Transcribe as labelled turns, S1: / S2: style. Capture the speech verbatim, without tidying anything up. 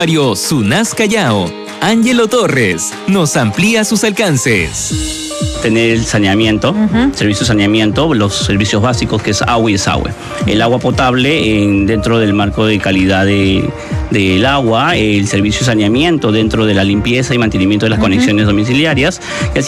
S1: Sunaz Callao, Ángelo Torres, nos amplía sus alcances.
S2: Tener el saneamiento, uh-huh. servicio de saneamiento, los servicios básicos que es agua y desagüe. El agua potable en, dentro del marco de calidad de, del agua, el servicio de saneamiento dentro de la limpieza y mantenimiento de las uh-huh. conexiones domiciliarias. Y así